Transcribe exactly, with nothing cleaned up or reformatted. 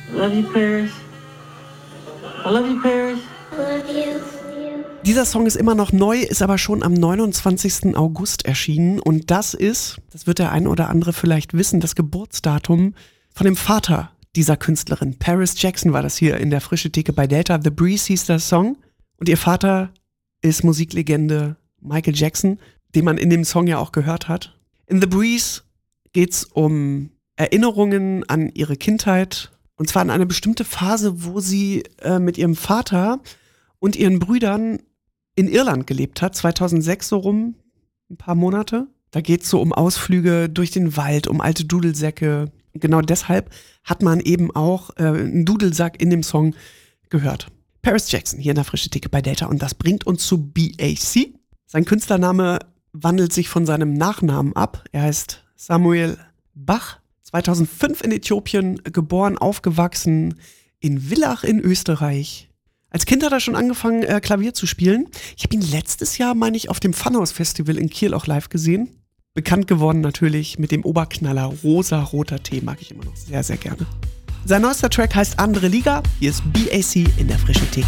Love you, Paris. I love you, Paris. Love you. Dieser Song ist immer noch neu, ist aber schon am neunundzwanzigsten August erschienen. Und das ist, das wird der ein oder andere vielleicht wissen, das Geburtsdatum von dem Vater dieser Künstlerin. Paris Jackson war das hier in der Frische Theke bei Delta. The Breeze hieß der Song. Und ihr Vater ist Musiklegende Michael Jackson, den man in dem Song ja auch gehört hat. In The Breeze geht's um Erinnerungen an ihre Kindheit. Und zwar an eine bestimmte Phase, wo sie äh, mit ihrem Vater und ihren Brüdern in Irland gelebt hat, zweitausendsechs so rum, ein paar Monate. Da geht es so um Ausflüge durch den Wald, um alte Dudelsäcke. Genau deshalb hat man eben auch äh, einen Dudelsack in dem Song gehört. Paris Jackson hier in der Frische Theke bei Delta und das bringt uns zu B A C. Sein Künstlername wandelt sich von seinem Nachnamen ab. Er heißt Samuel Bach, zweitausendfünf in Äthiopien geboren, aufgewachsen in Villach in Österreich. Als Kind hat er schon angefangen, äh, Klavier zu spielen. Ich habe ihn letztes Jahr, meine ich, auf dem Funhouse-Festival in Kiel auch live gesehen. Bekannt geworden natürlich mit dem Oberknaller Rosa-Roter Tee, mag ich immer noch sehr, sehr gerne. Sein neuester Track heißt Andere Liga. Hier ist B A C in der Frischen Theke.